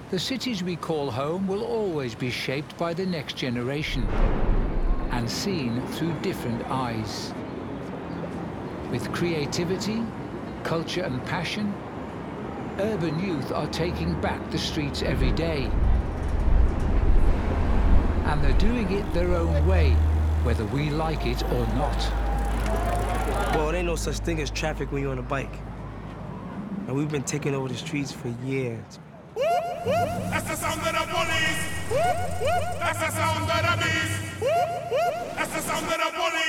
The cities we call home will always be shaped by the next generation and seen through different eyes. With creativity, culture and passion, urban youth are taking back the streets every day. And they're doing it their own way, whether we like it or not. Well, there ain't no such thing as traffic when you're on a bike. And we've been taking over the streets for years. That's the sound of the police. That's the sound of the beast. That's the sound of the police.